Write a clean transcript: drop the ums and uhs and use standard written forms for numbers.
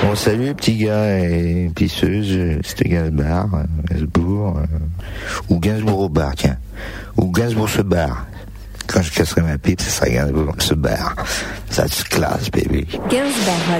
Bon, salut petits gars et pisseuses, c'était Gainsbourg, ou Gainsbourg au bar, tiens. Ou Gainsbourg se barre. Quand je casserai ma pipe, ça sera Gainsbourg se barre. Ça se classe, baby. Gainsbourg